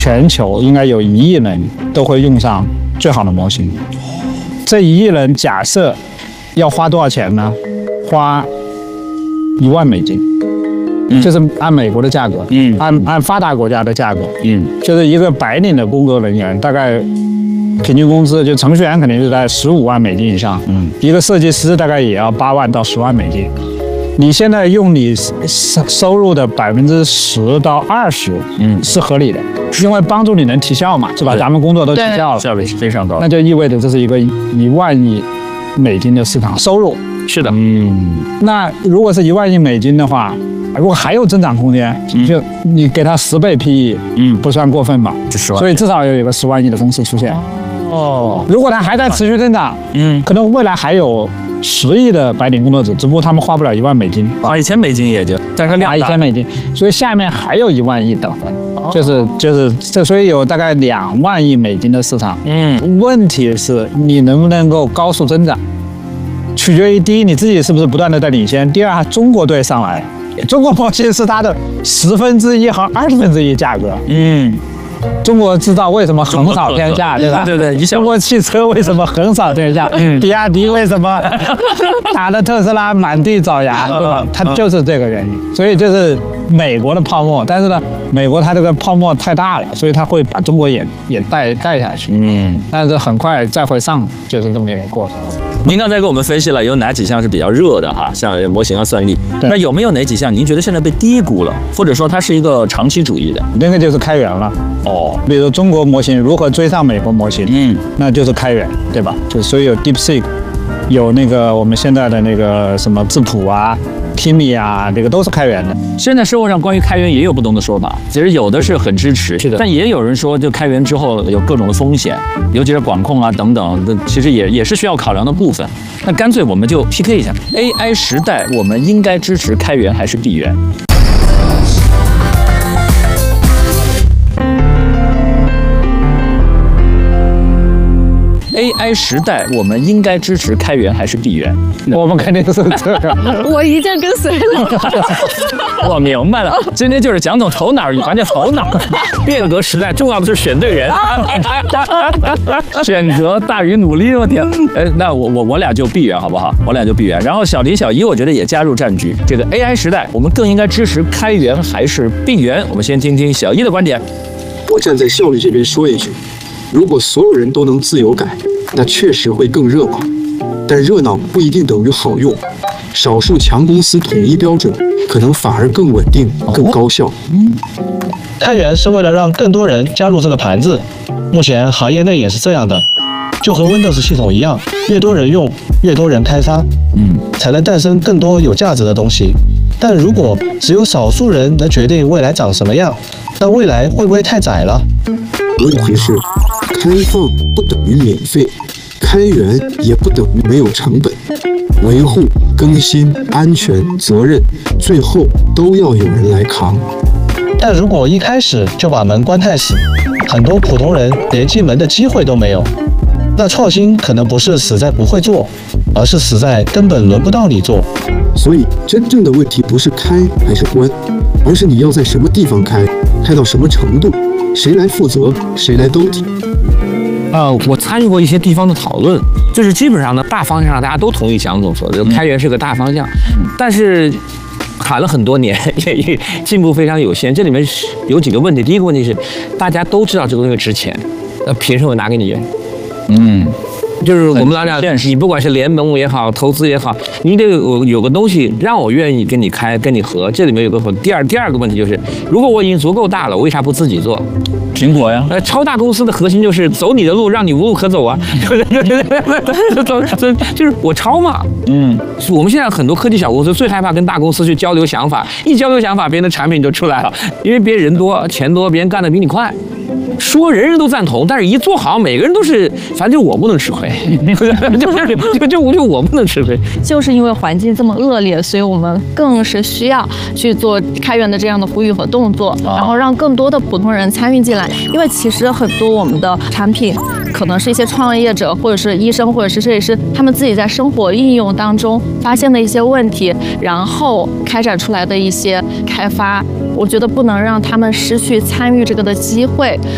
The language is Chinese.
全球应该有1亿人都会用上最好的模型。这1亿人假设要花多少钱呢？花1万美金，就是按美国的价格，按发达国家的价格，就是一个白领的工作人员大概平均工资，就程序员肯定是在15万美金以上，一个设计师大概也要8万到10万美金。你现在用你收入的10%到20%，是合理的，因为帮助你能提效嘛，是吧？咱们工作都提效了， 效率是非常高， 那就意味着这是一个1万亿美金的市场收入。 是的， 那如果是1万亿美金的话，如果还有增长空间，就你给它10倍 PE，不算过分吧？所以至少有一个10万亿的公司出现。如果它还在持续增长，可能未来还有10亿的白领工作者，只不过他们花不了1万美金 ，1000美金也就，但是量大 ，1000美金，所以下面还有1万亿等着，就是这，所以有大概2万亿美金的市场。问题是你能不能够高速增长，取决于第一你自己是不是不断的在领先，第二中国队上来，中国模型是它的1/10和1/20价格。中国制造为什么横扫天下，对吧？ 对， 中国汽车为什么横扫天下？比亚迪为什么打的特斯拉满地找牙，对吧？它就是这个原因。所以就是美国的泡沫，但是呢，美国它这个泡沫太大了，所以它会把中国也带下去。但是很快再会上，就是这么一个过程。 您刚才给我们分析了有哪几项是比较热的哈，像模型啊、算力，那有没有哪几项您觉得现在被低估了，或者说它是一个长期主义的？ 那个就是开源了。比如中国模型如何追上美国模型，那就是开源，对吧？所以有 DeepSeek， 有那个我们现在的那个什么质谱啊、Kimi 啊，这个都是开源的。 现在社会上关于开源也有不同的说法，其实有的是很支持，但也有人说就开源之后有各种的风险，尤其是管控啊等等，其实也是需要考量的部分。那干脆我们就 PK 一下 ，AI 时代我们应该支持开源还是闭源？AI 时代，我们应该支持开源还是闭源？ 我们肯定是这个。 我一键跟随了。 我明白了，今天就是蒋总头脑与团结头脑。变革时代，重要的是选对人，选择大于努力。我天，那我俩就闭源好不好？我俩就闭源。然后小林、小一，我觉得也加入战局。这个 AI 时代，我们更应该支持开源还是闭源？我们先听听小一的观点。 我站在效率这边说一句。如果所有人都能自由改，那确实会更热闹。但热闹不一定等于好用，少数强公司统一标准，可能反而更稳定、更高效。 开源是为了让更多人加入这个盘子，目前行业内也是这样的，就和 Windows 系统一样，越多人用，越多人开发，才能诞生更多有价值的东西。但如果只有少数人能决定未来长什么样，那未来会不会太窄了？ 问题是，开放不等于免费，开源也不等于没有成本，维护、更新、安全、责任，最后都要有人来扛。 但如果一开始就把门关太死，很多普通人连进门的机会都没有，那创新可能不是死在不会做，而是死在根本轮不到你做。 所以，真正的问题不是开还是关，而是你要在什么地方开，开到什么程度，谁来负责，谁来兜底。 我参与过一些地方的讨论，就是基本上呢，大方向上大家都同意蒋总说的，开源是个大方向，但是喊了很多年，也进步非常有限。这里面有几个问题，第一个问题是，大家都知道这个东西值钱，凭什么拿给你用？就是我们老讲，你不管是联盟也好，投资也好，你得有个东西让我愿意跟你开，跟你合。这里面有个第二个问题就是，如果我已经足够大了，我为啥不自己做？ 苹果呀， 超大公司的核心就是走你的路，让你无路可走啊，就是我超嘛。我们现在很多科技小公司最害怕跟大公司去交流想法，一交流想法，别人的产品就出来了，因为别人多，钱多，别人干得比你快。说人人都赞同，但是一做好，每个人都是，反正就我不能吃亏，就我不能吃亏。 就是因为环境这么恶劣，所以我们更是需要去做开源的这样的呼吁和动作，然后让更多的普通人参与进来。因为其实很多我们的产品，可能是一些创业者，或者是医生，或者是设计师，他们自己在生活应用当中发现的一些问题，然后开展出来的一些开发。我觉得不能让他们失去参与这个的机会，